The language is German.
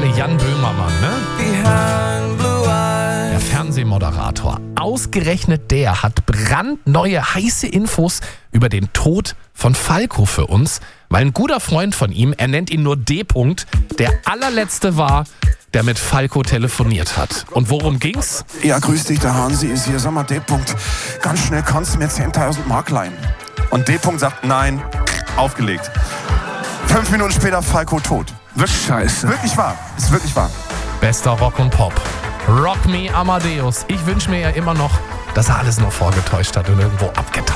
Jan Böhmermann, ne? Der Fernsehmoderator. Ausgerechnet der hat brandneue, heiße Infos über den Tod von Falco für uns, weil ein guter Freund von ihm, er nennt ihn nur D. der allerletzte war, der mit Falco telefoniert hat. Und worum ging's? Ja, grüß dich, der Hansi ist hier. Sag mal, D. Ganz schnell kannst du mir 10.000 Mark leihen. Und D. sagt, nein, aufgelegt. 5 Minuten später Falco tot. Wirklich scheiße. Wirklich wahr. Ist wirklich wahr. Bester Rock und Pop. Rock Me Amadeus. Ich wünsche mir ja immer noch, dass er alles nur vorgetäuscht hat und irgendwo abgetaucht